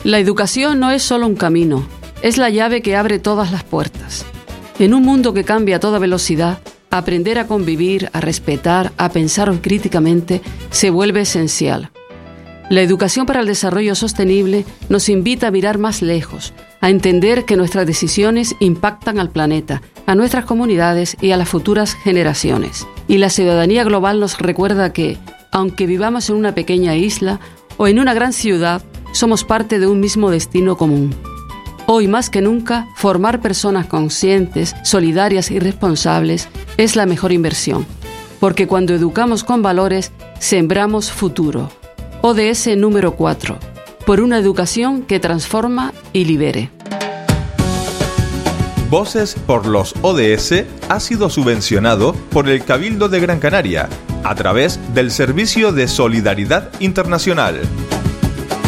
La educación no es solo un camino, es la llave que abre todas las puertas. En un mundo que cambia a toda velocidad, aprender a convivir, a respetar, a pensar críticamente se vuelve esencial. La educación para el desarrollo sostenible nos invita a mirar más lejos, a entender que nuestras decisiones impactan al planeta, a nuestras comunidades y a las futuras generaciones. Y la ciudadanía global nos recuerda que, aunque vivamos en una pequeña isla o en una gran ciudad, somos parte de un mismo destino común. Hoy más que nunca, formar personas conscientes, solidarias y responsables es la mejor inversión, porque cuando educamos con valores, sembramos futuro. ODS número 4. Por una educación que transforma y libere. Voces por los ODS ha sido subvencionado por el Cabildo de Gran Canaria a través del Servicio de Solidaridad Internacional.